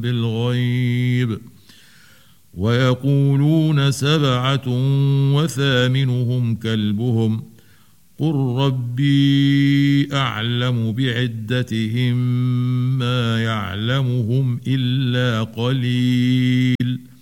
بالغيب ويقولون 7 وثامنهم كلبهم قل ربي أعلم بعدتهم ما يعلمهم إلا قليل